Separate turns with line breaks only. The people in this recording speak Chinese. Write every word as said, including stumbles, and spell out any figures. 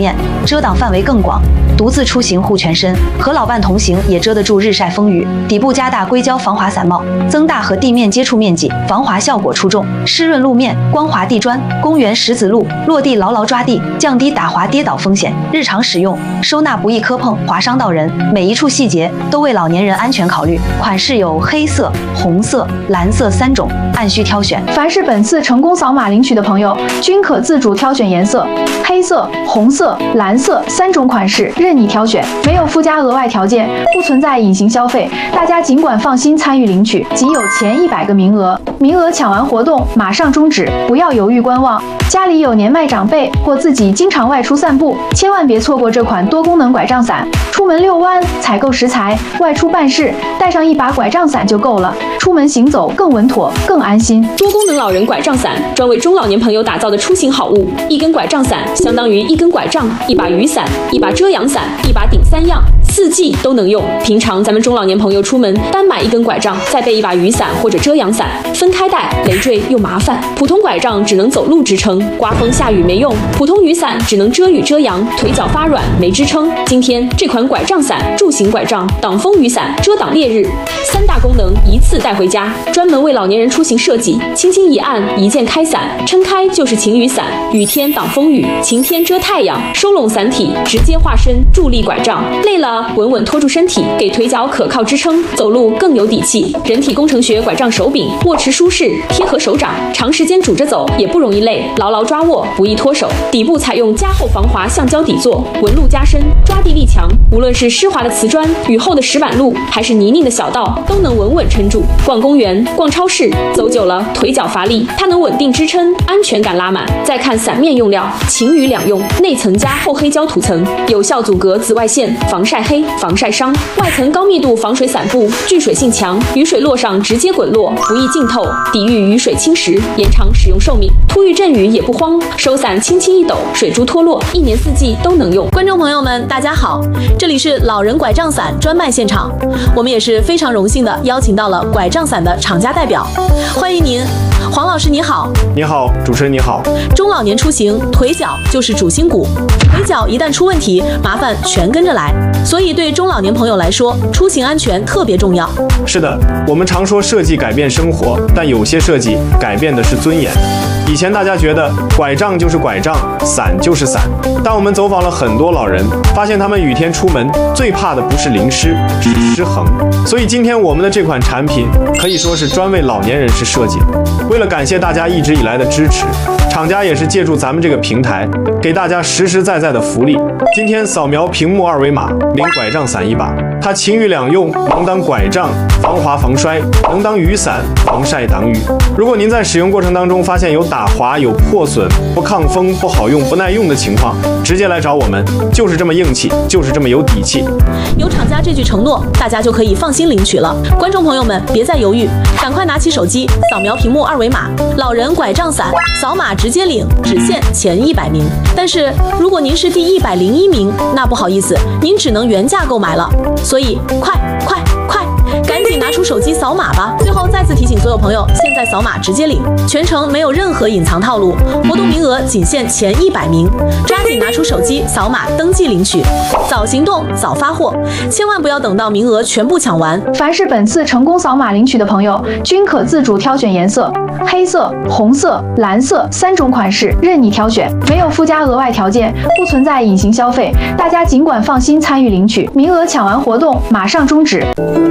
面，遮挡范围更广。独自出行护全身，和老伴同行也遮得住日晒风雨。底部加大硅胶防滑伞帽，增大和地面接触面积，防滑效果出众。湿润路面，光滑地砖，公园石子路，落地牢牢抓地，降低打滑跌倒风险。日常使用，收纳不易磕碰划伤到人，每一处细节都为老年人安全考虑。款式有黑色、红色、蓝色三种，按需挑选。
凡是本次成功扫码领取的朋友，均可自主挑选颜色，黑色、红色、蓝色三种款式任你挑选，没有附加额外条件，不存在隐形消费，大家尽管放心参与领取。仅有前一百个名额，名额抢完活动马上终止，不要犹豫观望。家里有年迈长辈或自己经常外出散步，千万别错过这款多功能拐杖伞。出门遛弯、采购食材、外出办事，带上一把拐杖伞就够了，出门行走更稳妥、更安心。
多功能老人拐杖伞，专为中老年朋友打造的出行好物。一根拐杖伞相当于一根拐杖、一把雨伞、一把遮阳伞、一把顶三样，四季都能用。平常咱们中老年朋友出门单买一根拐杖，再备一把雨伞或者遮阳伞，分开带累赘又麻烦。普通拐杖只能走路支撑，刮风下雨没用；普通雨伞只能遮雨遮阳，腿脚发软没支撑。今天这款拐杖伞，助行拐杖、挡风雨伞、遮挡烈日，三大功能一次带回家，专门为老年人出行设计。轻轻一按，一键开伞，撑开就是晴雨伞，雨天挡风雨，晴天遮太阳，收拢伞体，直接化身助力拐杖。累了稳稳拖住身体，给腿脚可靠支撑，走路更有底气。人体工程学拐杖手柄，握持舒适，贴合手掌，长时间拄着走也不容易累，牢牢抓握，不易脱手。底部采用加厚防滑橡胶底座，纹路加深，抓地力强。无论是湿滑的瓷砖、雨后的石板路，还是泥泞的小道，都能稳稳撑住。逛公园、逛超市，走久了腿脚乏力，它能稳定支撑，安全感拉满。再看伞面用料，晴雨两用，内层加厚黑胶涂层，有效阻隔紫外线，防晒黑、防晒伤；外层高密度防水伞布，聚水性强，雨水落上直接滚落，不易浸透，抵御雨水侵蚀，延长使用寿命。突遇阵雨也不慌，收伞轻轻一抖，水珠脱落，一年四季都能用。
观众朋友们，大家好，这里是老人拐杖伞专卖现场，我们也是非常荣幸的邀请到了拐杖伞的厂家代表，欢迎您。黄老师你好。
你好，主持人你好。
中老年出行，腿脚就是主心骨，腿脚一旦出问题，麻烦全跟着来。所以对中老年朋友来说，出行安全特别重要。
是的，我们常说设计改变生活，但有些设计改变的是尊严。以前大家觉得拐杖就是拐杖，伞就是伞，但我们走访了很多老人，发现他们雨天出门最怕的不是淋湿，是失衡。所以今天我们的这款产品可以说是专为老年人士设计的。为了感谢大家一直以来的支持，厂家也是借助咱们这个平台，给大家实实在在的福利。今天扫描屏幕二维码，领拐杖伞一把，它晴雨两用，能当拐杖防滑防摔，能当雨伞防晒挡雨。如果您在使用过程当中发现有打滑、有破损、不抗风、不好用、不耐用的情况，直接来找我们，就是这么硬气，就是这么有底气。
有厂家这句承诺，大家就可以放心领取了。观众朋友们，别再犹豫，赶快拿起手机扫描屏幕二维码，老人拐杖伞，扫码直接领，只限前一百名。但是如果您是第一百零一名，那不好意思，您只能原价购买了。所以快快快，赶紧拿出手机扫码吧！最后再次提醒所有朋友，现在扫码直接领，全程没有任何隐藏套路，活动名额仅限前一百名，抓紧拿出手机扫码登记领取，早行动早发货，千万不要等到名额全部抢完。
凡是本次成功扫码领取的朋友，均可自主挑选颜色，黑色、红色、蓝色三种款式任你挑选，没有附加额外条件，不存在隐形消费，大家尽管放心参与领取。名额抢完活动马上终止。